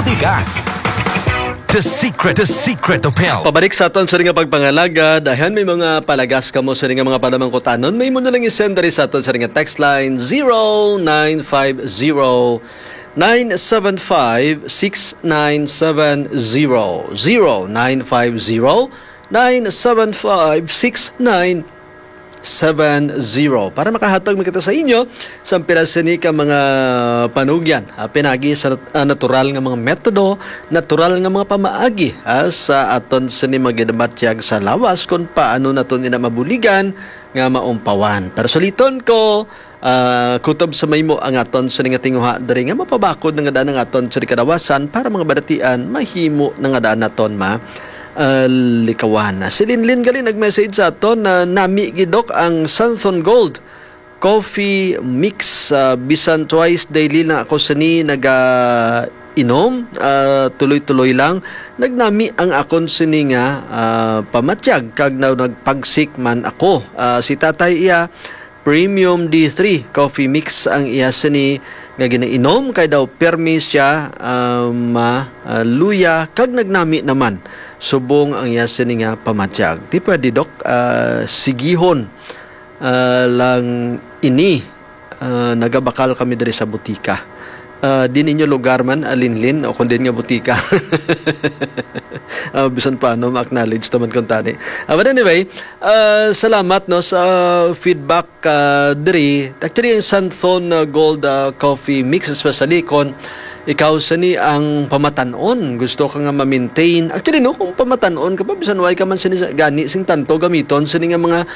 butika. The Secret of Health. Pabalik sa aton sa ring pagpangalaga, dahan may mga palagas kamo sa ring mga palamang kutanon, may mo na lang i-send diri sa aton sa ring text line 0950 975-6970 0950-975-6970 para makahatag kita sa inyo sa pirasani ka mga panugyan pinagi sa natural nga mga metodo, natural nga mga pamaagi sa aton sini magidamatyag sa lawas kung paano naton ina mabuligan nga maumpawan. Pero suliton ko kutob sa maymo ang aton sa nga tinguha diri nga mapabakod nga daan ng aton sa kadawasan para mga baratian mahimo nga daan naton likawan. Si Linlin gali nag-message sa aton na nami gidok ang Santhon Gold Coffee Mix. Bisan twice daily na ako sini inom, tuloy-tuloy lang nagnami ang akon sini nga pamatyag kag nagpagsik man ako. Si tatay iya Premium D3 Coffee Mix ang iya sini nga ginainom kay daw permi siya luya kag nagnami naman subong ang iya sini nga pamatyag. Di pwede dok sigihon lang ini nagabakal kami diri sa butika. Di ninyo lugar man alinlin o kung din nga butika. Bisan paano ma-acknowledge naman kung tani. But anyway, salamat no sa feedback diri. Actually, yung Santhon Gold Coffee Mix, especially kung ikaw sani ang pamatanon, gusto ka nga ma-maintain. Actually no, kung pamatanon ka pa, bisan way ka man sini gani sing tanto gamiton sini nga mga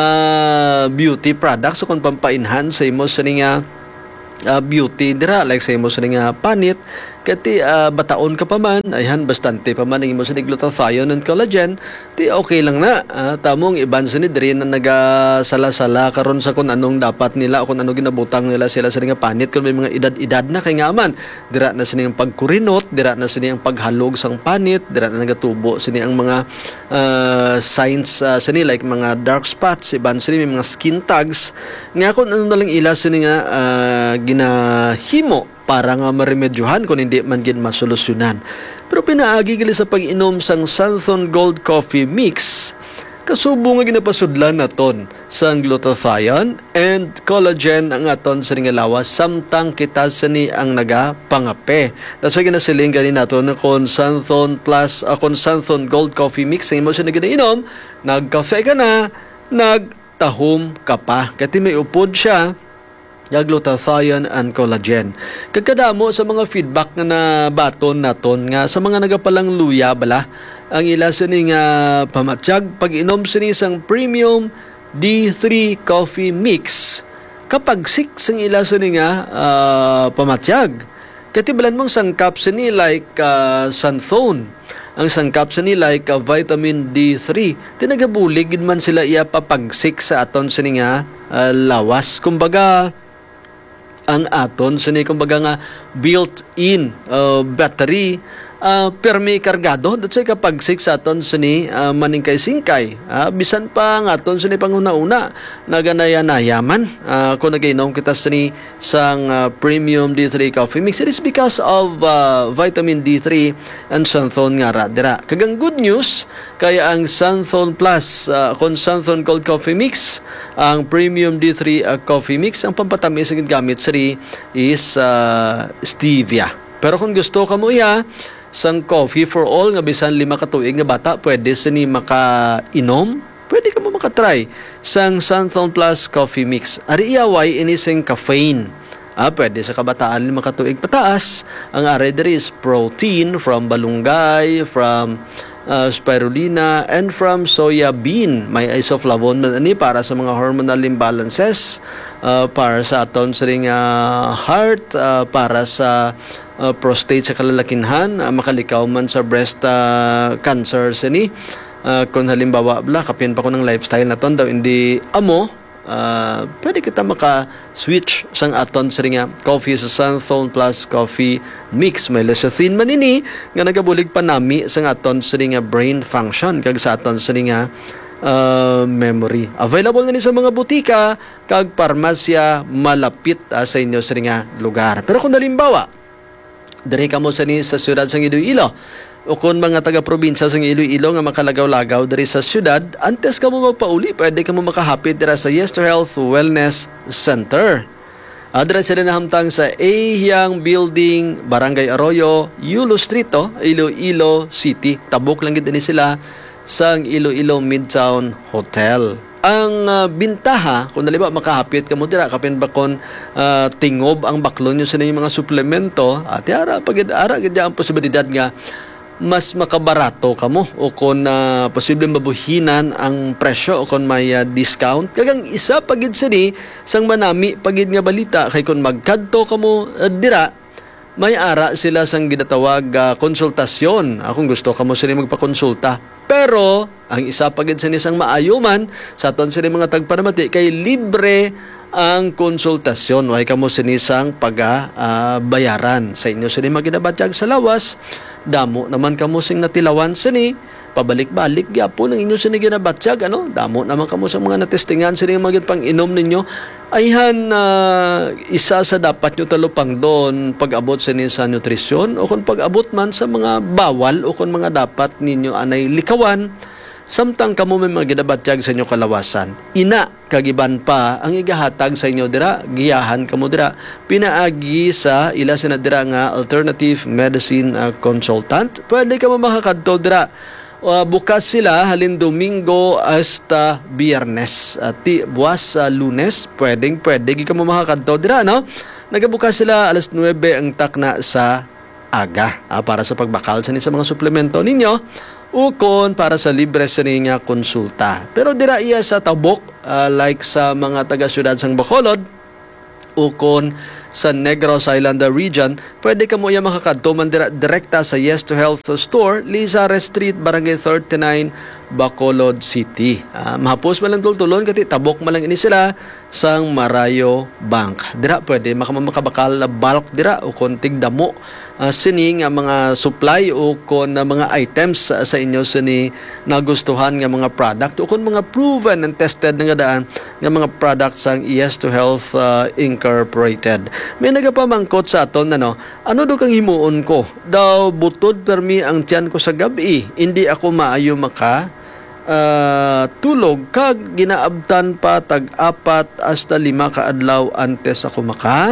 beauty products o kung pampa-enhance sa imo sini nga beauty dira like sa imo sa nga panit kati bataon ka pa man ayhan bastante pa man ang imo sa glutathione and collagen ti okay lang na tamong iban sa ni diri na nagasala-sala karon sa kung anong dapat nila o kung ano ginabutang nila sila sa nga panit kung may mga edad-edad na kay nga man dira na sini ang pagkurinot, dira na sini ang paghalog sang panit, dira na nagatubo sini ang mga signs sini like mga dark spots, iban sini may mga skin tags nga kung ano na lang ila sini nga ginahimo para nga maremedyohan kung hindi man gid masolusyonan. Pero pinaagi gali sa pag-inom sang Santhon Gold Coffee Mix kasubo nga ginapasudlan naton sang glutathione and collagen ang aton sa nga lawas samtang kita sani ang nagapangape. That's why ginasiling gani naton kon Santhon Plus kon Santhon Gold Coffee Mix ang imo sa nagainom, nagkafe ka na, nagtahom ka pa. Kati may upod siya glutathione and collagen. Kagkadamo sa mga feedback nga nabaton naton nga sa mga nagapalang luya bala ang ila sini nga pamatyag pag inom sini sang Premium D3 Coffee Mix kapag sik sang ila sini nga pamatyag. Katibalan mong sangkap sini like Santhon. Ang sangkap sini like vitamin D3. Tinagabulig man sila iya papagsik sa aton sini nga lawas. Kumbaga ang aton sini kumbaga nga built-in battery permi kargado dat say kapag 6 aton sini maning kay singkay bisan pa nga aton sini panguna-una naganaya-nayaman kung nagainom kita sini sang Premium D3 Coffee Mix. It is because of vitamin D3 and Santhon nga ra dira. Kagang good news kaya ang Santhon Plus kon Santhon Gold Coffee Mix, ang Premium D3 Coffee Mix, ang pampatamis nga gamit siri is stevia. Pero kung gusto ka mo sang coffee for all nga bisan 5 ka tuig nga bata pwede sini makainom, pwede ka mo makatry sang Santhon Plus Coffee Mix. Ari iyaway ini sing caffeine. Pwede sa kabataan 5 ka tuig pataas. Ang ari diri is protein from balunggay, from spirulina, and from soya bean. May isoflavone man ani para sa mga hormonal imbalances, para sa aton sa heart, para sa prostate sa kalalakinhan, makalikaw man sa breast cancer sini. Kung halimbawa kapin pa ko ng lifestyle na ton daw hindi amo, pwede kita maka-switch sang aton sa coffee sa Santhon Plus Coffee Mix. May lecithin man ini nga nagabulig panami sang aton sa brain function kag sa aton sa memory. Available na ni sa mga butika kag parmasya malapit sa inyo sa lugar. Pero kung halimbawa Diri kamo sa siyudad sang Iloilo. O kung mga taga-probinsya sa Iloilo nga makalagaw-lagaw diri sa siyudad, antes ka mo magpauli, pwede ka mo makahapit dira sa Yes to Health Wellness Center. Adra sila nahamtang sa Ahiyang Building, Barangay Arroyo, Yulo Street, Iloilo City. Tabok lang gid ni sila sa Iloilo Midtown Hotel. Ang bintaha, kung naliba makahapit ka mo dira, kapin bakon tingob ang baklon nyo sa mga suplemento, at ara gid ang posibilidad nga mas makabarato ka mo o kung posibleng mabuhinan ang presyo o kung may discount. Kagang isa pagid sini sang manami pagid nga balita kay kung magkadto ka mo dira, may ara sila sang ginatawag konsultasyon. Kung gusto ka mo sini magpakonsulta. Pero ang isa pagid sini sang maayuman sa aton sini mga tagpanamati kay libre ang konsultasyon. Way kamo sinisang bayaran sa inyo sini maginabatyag sa lawas. Damo naman kamo sing natilawan sini pabalik-balik gyapon ang inyo sini ginabatyag damo naman kamo sa mga natestingan sini magin pang-inom ninyo. Ayhan isa sa dapat nyo talupang doon pag-abot sini sa nutrisyon o kung pag-abot man sa mga bawal o kung mga dapat ninyo anay likawan. Samtang kamo may mga ginabatyag sa inyo kalawasan, ina kagiban pa ang igahatag sa inyo dira, giyahan kamo dira, pinaagi sa ila sina dira nga alternative medicine consultant. Pwede ka mo makakadto dira. Bukas sila halin Domingo hasta Biyernes. Buwas sa Lunes, pwede ka mo makakadto dira, no? Nagabukas sila alas 9 ang takna sa aga para sa pagbakal sa mga suplemento ninyo. Ukon para sa libre sa niya konsulta. Pero dira iya sa tabok, like sa mga taga-syudad sang Bacolod, ukon sa Negros Island region, pwede ka mo iya makakadto man direkta sa Yes to Health Store, Lizares Street, Barangay 39, Bacolod City. Mahapos man lang tultulon kati tabok man lang ini sila sang Marayo Bank. Dira pwede makabakal na bulk dira o konting damo sini nga mga supply o kon mga items sa inyo sini nagustuhan nga mga product o kon mga proven and tested nga daan nga mga products sang Yes to Health Incorporated. May nagapamangkot sa aton ano do kang himuon ko? Daw butod permi ang tiyan ko sa gabi. Hindi ako maayo tulog kag ginaabtan pa tag-4 hasta 5 ka adlaw antes ako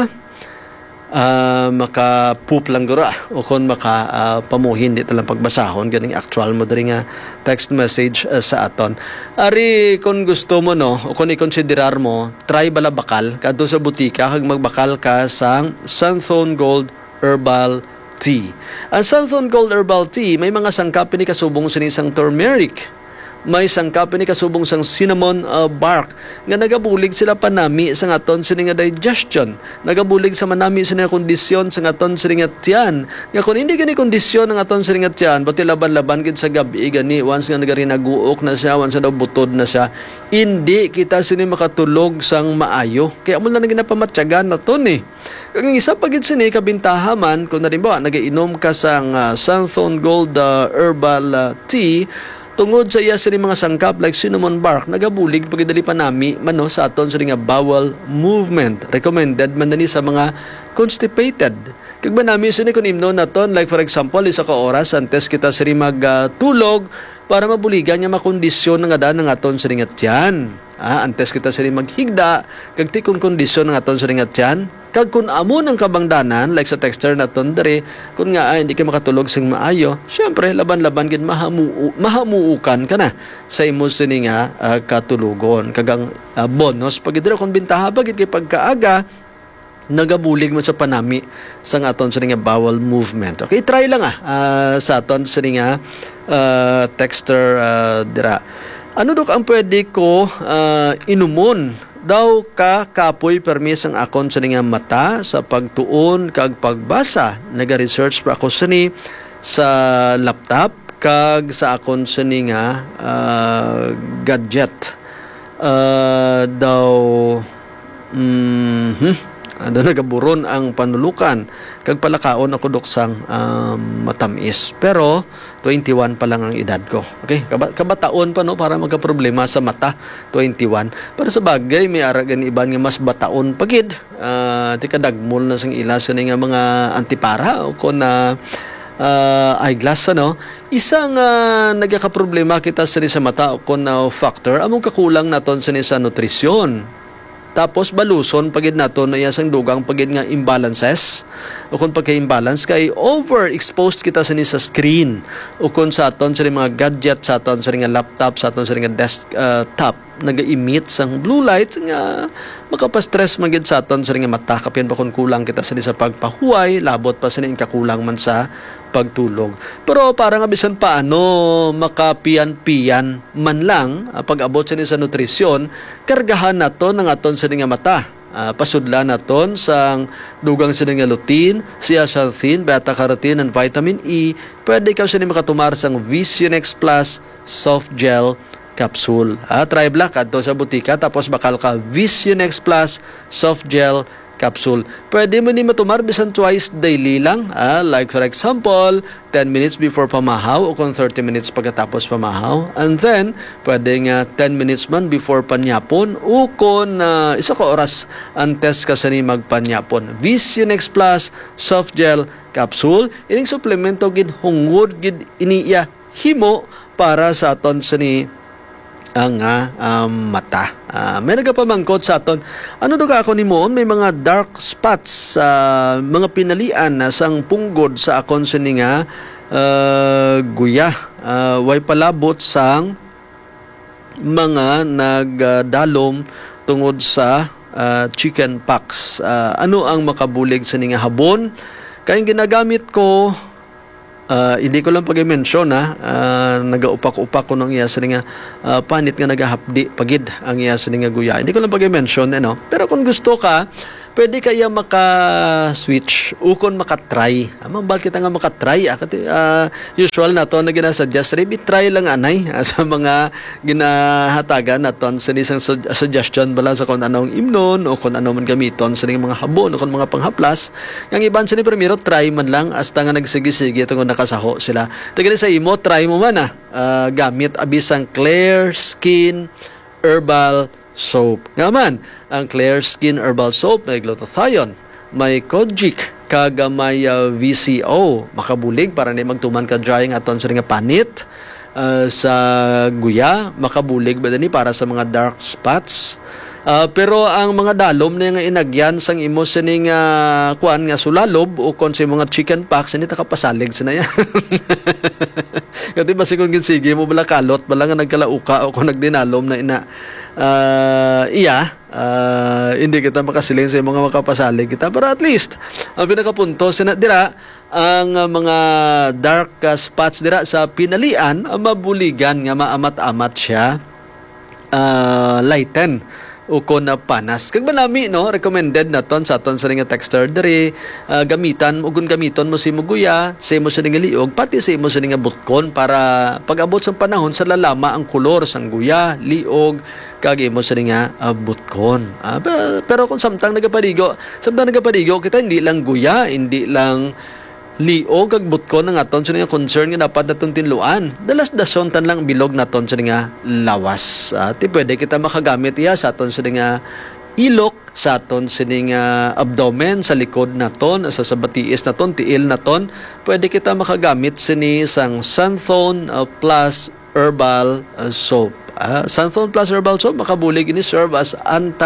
maka-poop lang dura o kung pamuhin di talang pagbasahon ganing actual mo diri nga text message sa aton. Ari kung gusto mo o kung i-considerar mo, try balabakal kadto sa butika kag magbakal ka sang Sunthorn Gold Herbal Tea. Ang Sunthorn Gold Herbal Tea may mga sangkap ni kasubong sinisang turmeric. May sangkap ni kasubong sang cinnamon bark nga nagabulig sila panami sa aton sini nga digestion, nagabulig sa manami sini nga kondisyon sa aton sini nga tiyan. Nga kung hindi gani kondisyon ng aton sini nga tiyan, bati laban-laban gid sa gabi gani once nga nagarinaguok na siya, once na butod na siya, hindi kita sini makatulog sang maayo. Kaya mo lang ginapamatyagan naton Kung isa pa gid sini kabintaha man kung nalimbawa nagainom ka sang Sunthorn Gold Herbal Tea, tungod sa iya sini mga sangkap like cinnamon bark, nagabulig pagidali pa nami sa aton sa nga bowel movement. Recommended man sa mga constipated. Kag ba nami sini kun imnon naton like for example isa ka oras antes kita sini magtulog para mabuligan nga makondisyon nga daan ng aton sini nga tiyan. Antes kita sini maghigda kag tikon kondisyon ng aton sini nga tiyan. Kag kung amo ng kabangdanan, like sa texter na tondre, kung nga hindi ka makatulog sing maayo, syempre, laban-laban gid mahamuukan ka na sa imo sini nga katulugon. Kagang bonus, pagidira kung bintaha pagid kay pagkaaga, nagabulig mo sa panami sa aton sini nga bowel movement. Okay, try lang sa aton sini nga texter dira. Ano dok ang pwede ko inumon? Daw ka kapoy permis ang akon sa nga mata sa pagtuon kag pagbasa. Naga-research pa ako sini sa laptop kag sa akon sini nga gadget. Doon nagaburon ang panulukan. Kag palakaon ako duksang matamis. Pero 21 pa lang ang edad ko. Okay? Kabataon pa no para magka-problema sa mata. 21. Pero sa bagay may aragan iban nga mas bataon pagid. Ti kadagmol na sang ila sa nga mga antipara o kon na eyeglass ano. Isang nagkakaproblema kita sa mata o kon na factor among kakulang naton sa nutrisyon. Tapos baluson pagid naton na yasang dugang pagid nga imbalances o kung pagka-imbalance kay overexposed kita sa screen o kung sa aton sa mga gadget sa aton sa nga laptop sa aton sa nga desktop naga-emit sang blue light nga makapastress magid sa aton sa nga mata kapin pa kung kulang kita sa pagpahuway labot pa sa kakulang man sa pagtulog. Pero parang bisan paano makapian-pian man lang pag-abot sa nutrisyon, kargahan naton ng aton sa nga mata. Pasudlan naton sang dugang sa nga lutein, zeaxanthin, beta-carotene, and vitamin E. Pwede ka sa makatumar sang Vision X Plus soft gel capsule. Try black adto sa butika tapos bakal ka Vision X Plus soft gel capsule. Pwede mo ni matumar bisan twice daily lang. Like for example, 10 minutes before pamahaw o kung 30 minutes pagkatapos pamahaw. And then, pwede nga 10 minutes man before panyapon o kung isa ka oras antes ka sa ni magpanyapon. Vision X Plus soft gel capsule. Ining suplemento gid hungod gid iniya himo para sa aton sa ni ang mata. May nagapamangkot sa aton. Ano do ka ako ni moon? May mga dark spots sa mga pinalian na sang punggod sa akon sini nga guya. Way palabot sang mga nagdalom tungod sa chicken pox. Ano ang makabulig sa nga habon? Kaya ginagamit ko hindi ko lang pag-mention nagaupak-upak ko ng iya sa nga panit nga nagahapdi pagid ang iya sa nga guya. Hindi ko lang pag-mention pero kung gusto ka pwede kaya maka-switch o kung maka-try. Mambal kita nga maka-try. Usual na to na ginasuggest. Try lang anay sa mga ginahatagan na to sa isang suggestion bala sa kung anong imnon o kung ano man gamiton sa mga habon o kung mga panghaplas. Ang iban sa ni primero, try man lang hasta nga nagsigi-sige itong nakasaho sila. Tagali sa imo, try mo man gamit abisang Clear Skin Herbal Soap. Nga man, ang Clear Skin Herbal Soap may glutathione, may kojic, kaga may VCO. Makabulig para na magtuman ka drying aton sa nga panit sa guya. Makabulig ba ni para sa mga dark spots. Pero ang mga dalom na nga inagyan sang imo sining kuan nga sulalob o kon sa mga chicken pox ni takapasalig sa na yan. Kasi basi kung ginsige mo bala kalot bala nga nagkalauka o kung nagdinalom na ina hindi kita makasiling sa mga makapasalig kita, pero at least ang pinakapunto dira ang mga dark spots dira sa pinalian mabuligan nga maamat-amat siya lighten o kon na panas. Kag manami recommended naton sa aton sa nga texter diri gamitan ugon gamiton mo si muguya, sa imo sa nga liog, pati sa imo sa nga butkon para pag-abot sa panahon sa lalama ang kolor sang guya, liog kag imo sa nga butkon. Pero kung samtang nagapadigo kita hindi lang guya, hindi lang liog kag butkon ng aton sa nga concern nga dapat natong tinluan. Dalas-dason tan lang bilog naton sa nga lawas. Ti pwede kita makagamit sa aton sa nga ilok, sa aton sa nga abdomen, sa likod naton, sa batiis naton, tiil naton. Pwede kita makagamit sini sang Sunthone Plus Herbal Soap. Sunthone Plus Herbal Soap makabulig ini serve as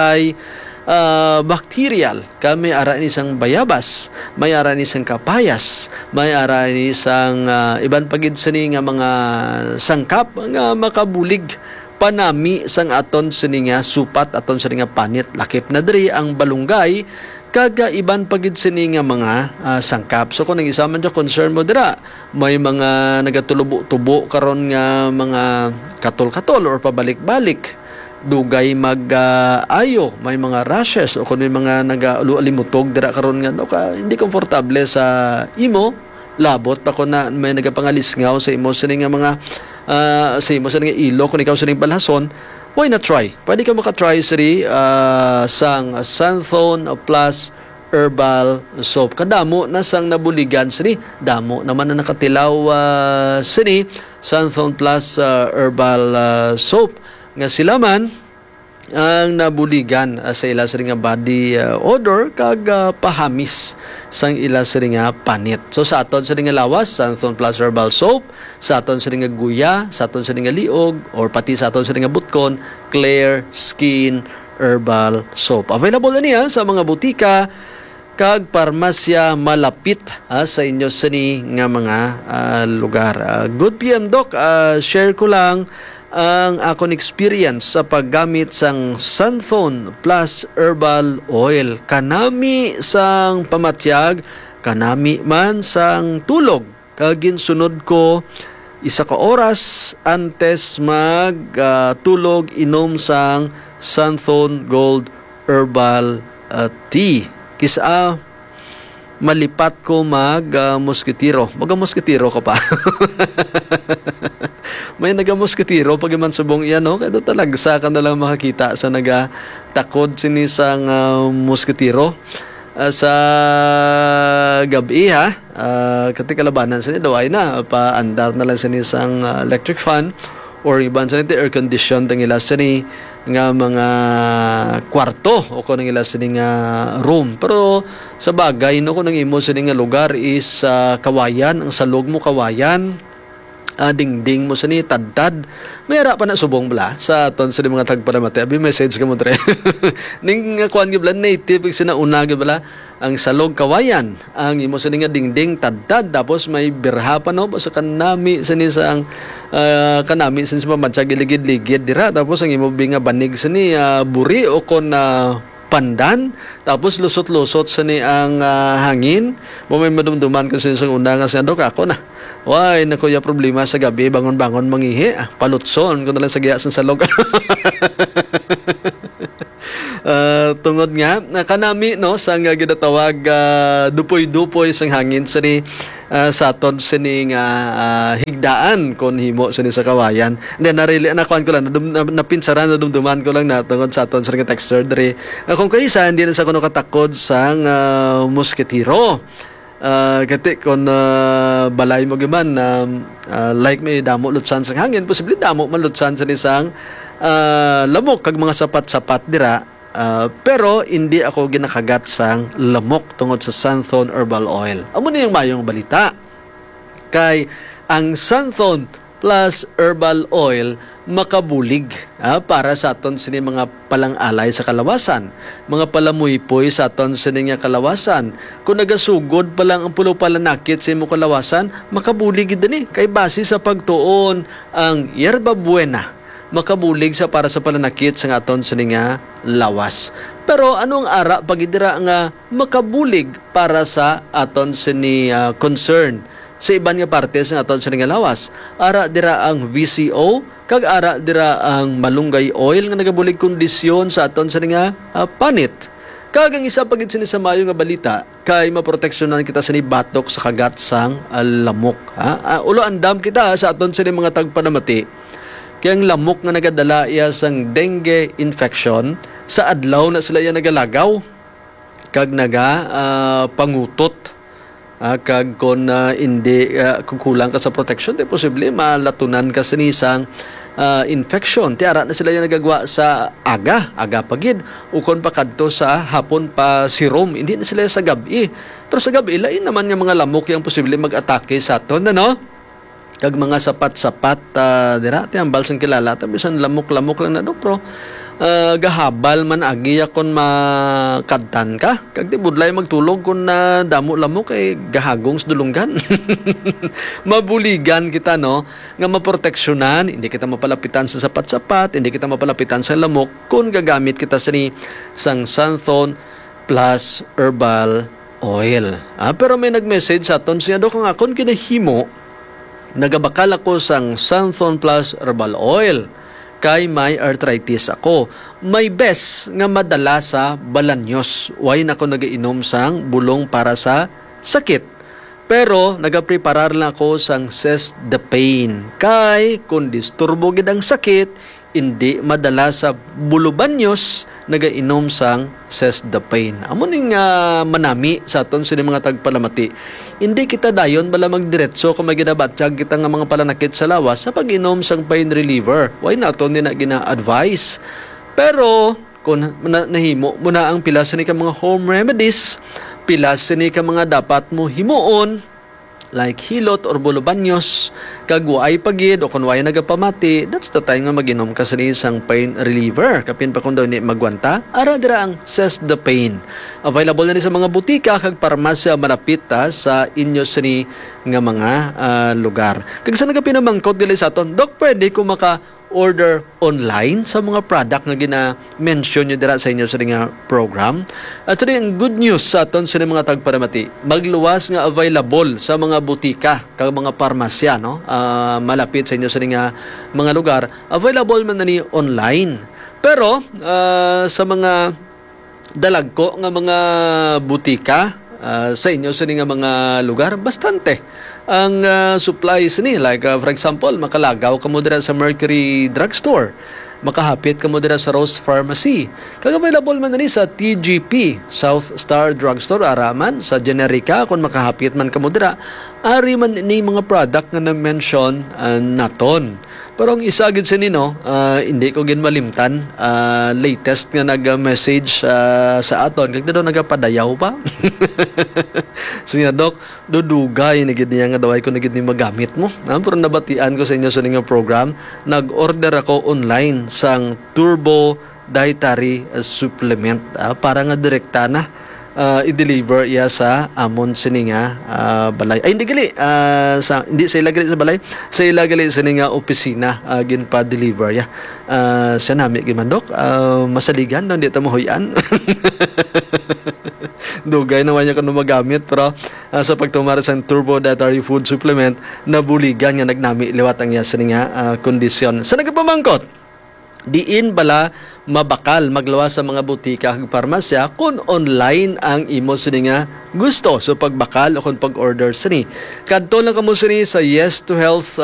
bacterial. May ara ni isang bayabas, may ara ni isang kapayas, may ara ni isang iban pagid sa ni nga mga sangkap nga makabulig panami sang aton sa ni nga supat aton sa ni nga panit. Lakip na diri ang balunggay kaga iban pagid sa ni nga mga sangkap. So kung nag-isa man concern mo dira, may mga nagatulubo-tubo karon nga mga katol-katol or pabalik-balik, dugay mag-ayo, may mga rashes o kung may mga nag-alimutog dira karon nga hindi komportable sa imo, labot pa ko na may nagapangalisngaw sa imo sa nga mga sa imo sa nga ilo kung ikaw sa ning balhason, why not try? Pwede ka maka-try sang Sunthone Plus herbal soap. Kadamo na sang nabuligan sini. Damo naman na nakatilaw sini Sunthorn Plus herbal soap. Nga sila man ang nabuligan sa ila sa nga body odor kag pahamis sang ila sa nga panit. So sa aton sa nga lawas, Sunthorn Plus herbal soap, sa aton sa nga guya, sa aton sa nga liog, or pati sa aton sa nga butkon, Clear Skin herbal soap. Available na niya sa mga butika kag parmasya malapit sa inyo sini nga mga lugar. Good PM Doc, share ko lang ang akong experience sa paggamit sang Sunthorn Plus herbal oil. Kanami sang pamatyag, kanami man sang tulog. Kagin sunod ko 1 ka oras antes mag tulog inom sang Sunthorn Gold herbal tea. Kisa malipat ko mag-moskitiro. Mag-moskitiro ka pa. May naga-moskitiro pag man subong iyan, no? Kaya talagsa ka na lang makakita sa nagatakod sinisang moskitiro. Sa gabi, ha? Katikalabanan sa daw ay na. Paandar na lang sinisang electric fan or iban sa nito air condition tang ila sini nga mga kwarto o ko nang ila sini nga room. Pero sa bagay no ko nang imo sini nga lugar is kawayan, ang salog mo kawayan, dingding mo sini tadtad. Mayra pa na subong bala sa aton sa mga tagparamate. Abi message ka mo tre. Ning kuan gyud bala native sinauna gyud bala ang salog kawayan, ang imo sini nga dingding tadtad, tapos may birha pa no sa kanami sini sa ang kanami sini sa pamatsag ligid-ligid dira, tapos ang imo binga banig sini buri o kon pandan, tapos lusot-lusot sa ni ang hangin. May madumduman ko sa isang una nga siya, Dok, ako na. Why, nakuya problema sa gabi, bangon-bangon mangihi. Palutson ko na lang sa giyasan sa log. Tungod nga kanami no sang ginatawag dupoy-dupoy sang hangin sa ni sa aton sining higdaan kon himo sa ni sa kawayan. Then narili nakuan ko lang napinsaran na dumduman ko lang na tungod sa aton sa texture diri. Kung kaysa hindi na sa kuno katakod sang moskitiro. Kati kon balay mo giman like may damo lutsan sa hangin, posible damo man lutsan sa isang lamok kag mga sapat-sapat dira. Pero hindi ako ginakagat sang lamok tungod sa Sunthorn herbal oil. Amo na yung mayong balita. Kay ang Sunthorn Plus herbal oil makabulig para sa aton sini mga palang-alay sa kalawasan, mga palamuypoy sa aton sini nga kalawasan. Kung nagasugod pa lang ang pulo palanakit sa imo kalawasan, makabulig din kay base sa pagtuon ang yerba buena makabulig sa para sa palanakit sa aton sini nga lawas. Pero anong ara pagidira nga makabulig para sa aton sini concern sa iban nga parte sa aton sini nga lawas? Ara dira ang VCO kag ara dira ang malunggay oil nga nagabulig kondisyon sa aton sini nga panit. Kag ang isa pagid sini sa mayo nga balita kay maproteksyonan kita sa ni batok sa kagat sang lamok. Ulo andam kita sa aton sini mga tagpanamati. Kaya ang lamok nga nagadala iya sang dengue infection, sa adlaw na sila iya nagalagaw kag pangutot. Kag kon hindi kukulang ka sa protection, di posible malatunan ka sa nisang infection. Tiara na sila iya nagagawa sa aga pagid. Ukon pa kadto sa hapon pa serum, hindi na sila sa gabi. Pero sa gabi, lain naman yung mga lamok yung posible mag-atake sa aton, ano? Kag mga sapat-sapat dira ti ambal sang kilala bisan lamok-lamok lang na do pro gahabal man agi kon makadtan ka kag di budlay magtulog kun damo lamok kay gahagong sa dulunggan. Mabuligan kita no nga maproteksyonan, hindi kita mapalapitan sa sapat-sapat, hindi kita mapalapitan sa lamok kun gagamit kita sa ni sang Sunthorn Plus herbal oil. Pero may nag-message sa aton siya do kung akon kinahimo nagabakal ako sang Sunthorn Plus herbal oil kay may arthritis ako. May best nga madala sa balanyos. Why na ako nagainom sang bulong para sa sakit. Pero nagapreparar lang ako sang Cess the Pain. Kay kung disturbo gid ang sakit, hindi madala sa bulubanyos nagainom sang Cesdapine. Amo ning manami sa aton sini mga tagpalamati. Hindi kita dayon bala magdiretso kung maginabatsyag kita nga mga palanakit sa lawas sa pag-inom sang pain reliever. Why naton ni na gina-advise? Pero kung nahimo mo na ang pila sa ni ka mga home remedies, pila sa ni ka mga dapat mo himuon like hilot or bulubanyos, kagwaay pagid o kung way nagapamati, that's the time nga mag-inom ka sa isang pain reliever. Kapin pa kung daw ni magwanta, ara dira ang Cesdapine. Available na ni sa mga butika kag parmasya malapit sa inyo sini nga mga lugar. Kag sa nagapinamangkot dili sa aton, Dok, pwede ko maka-order online sa mga product nga gina-mention nyo dira sa inyo sa nga program. At sa ang good news sa aton sa mga tagparamati, magluwas nga available sa mga butika kag mga parmasya, no? Malapit sa inyo sa nga mga lugar, available man na ni online. Pero sa mga dalagko nga mga butika sa inyo sa nga mga lugar, bastante ang supplies ni, like for example, makalagaw ka mo dira sa Mercury Drugstore, makahapit ka mo dira sa Rose Pharmacy, kag available man na ni sa TGP South Star Drugstore araman sa Generica, kung makahapit man ka mo dira ari man ni mga product nga na-mention naton. Pero ang isa gid sa nino, hindi ko gin malimtan, latest nga nag-message sa aton, kag daw nagapadayaw pa. So nga, Dok, dudugay na gid niya nga daway ko na gid ni magamit mo. Pero nabatian ko sa inyo sa nga program, nag-order ako online sang Turbo Dietary Supplement para nga direkta na i-deliver iya sa amon sini nga balay. Ay hindi gali hindi sa ila gali sa balay, sa ila gali sa nga opisina ginpa-deliver ya. Sa nami gimandok masaligan daw di ta mahuyan. Dugay naman niya kung magamit, pero sa pagtumara sa Turbo Dietary Food Supplement, nabuligan nga nagnami liwat ang iya sa nga kondisyon. Sa nagpamangkot, diin bala mabakal maglawas sa mga butika ug parmasya kung online ang imo sini nga gusto. So pagbakal o kung pag-order sini, kadto lang kamo sini sa Yes to Health